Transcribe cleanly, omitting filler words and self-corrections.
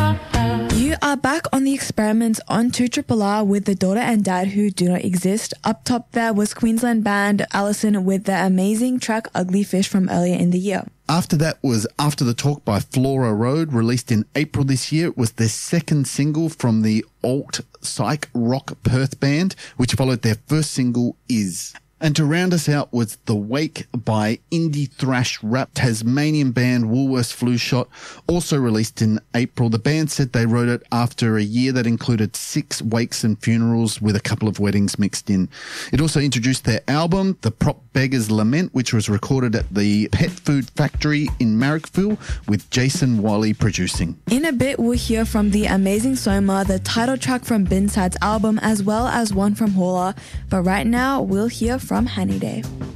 You are back on the experiments on 2RRR with The Daughter and Dad Who Do Not Exist. Up top there was Queensland band Allison with their amazing track Ugly Fish from earlier in the year. After that was After the Talk by Flora Road, released in April this year. It was their second single from the alt-psych rock Perth band, which followed their first single, Is. And to round us out was The Wake by indie thrash rap Tasmanian band Woolworths Flu Shot, also released in April. The band said they wrote it after a year that included 6 wakes and funerals with a couple of weddings mixed in. It also introduced their album, The Prop Beggar's Lament, which was recorded at the Pet Food Factory in Marrickville with Jason Wiley producing. In a bit, we'll hear from the amazing Soma, the title track from Binsad's album, as well as one from Hauler. But right now, we'll hear from Honey Day.